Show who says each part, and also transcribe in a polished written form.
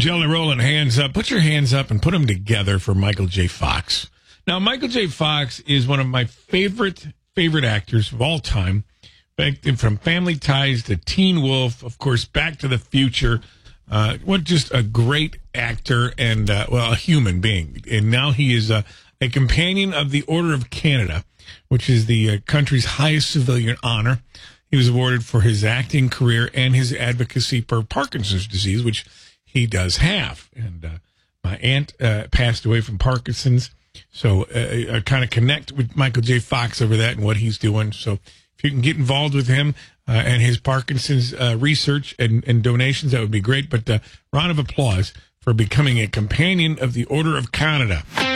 Speaker 1: Gentlemen, rolling hands up. Put your hands up and put them together for Michael J. Fox. Now, Michael J. Fox is one of my favorite actors of all time. From Family Ties to Teen Wolf, of course, Back to the Future. What just a great actor and, a human being. And now he is a companion of the Order of Canada, which is the country's highest civilian honor. He was awarded for his acting career and his advocacy for Parkinson's disease, which he does have. And my aunt passed away from Parkinson's, so I kind of connect with Michael J. Fox over that and what he's doing. So if you can get involved with him and his Parkinson's research and donations, that would be great. But round of applause for becoming a companion of the Order of Canada.